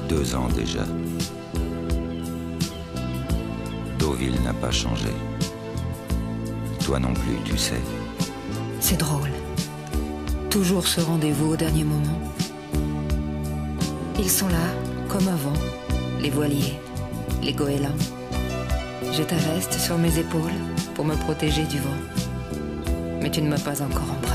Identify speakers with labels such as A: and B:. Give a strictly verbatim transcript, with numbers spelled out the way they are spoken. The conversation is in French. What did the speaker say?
A: Deux ans déjà. Deauville n'a pas changé. Toi non plus, tu sais.
B: C'est drôle. Toujours ce rendez-vous au dernier moment. Ils sont là, comme avant, les voiliers, les goélands. J'ai ta veste sur mes épaules pour me protéger du vent. Mais tu ne m'as pas encore embrassé.